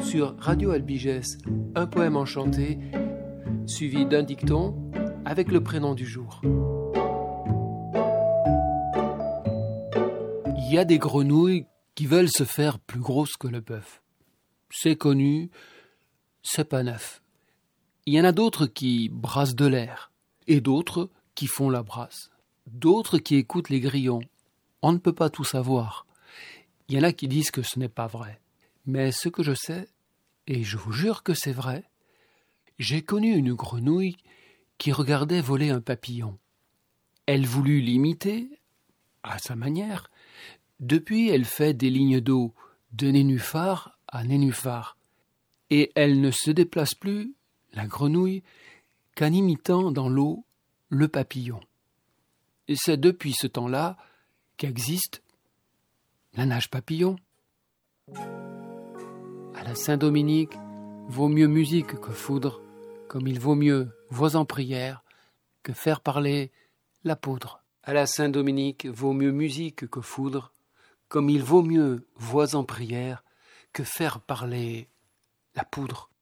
sur Radio Albiges, un poème enchanté, suivi d'un dicton avec le prénom du jour. Il y a des grenouilles qui veulent se faire plus grosses que le bœuf. C'est connu, c'est pas neuf. Il y en a d'autres qui brassent de l'air, et d'autres qui font la brasse. D'autres qui écoutent les grillons. On ne peut pas tout savoir. Il y en a qui disent que ce n'est pas vrai. Mais ce que je sais, et je vous jure que c'est vrai, j'ai connu une grenouille qui regardait voler un papillon. Elle voulut l'imiter, à sa manière. Depuis, elle fait des lignes d'eau de nénuphar à nénuphar. Et elle ne se déplace plus, la grenouille, qu'en imitant dans l'eau le papillon. Et c'est depuis ce temps-là qu'existe la nage papillon. À la Saint-Dominique, vaut mieux musique que foudre, comme il vaut mieux voix en prière que faire parler la poudre. À la Saint-Dominique, vaut mieux musique que foudre, comme il vaut mieux voix en prière que faire parler la poudre.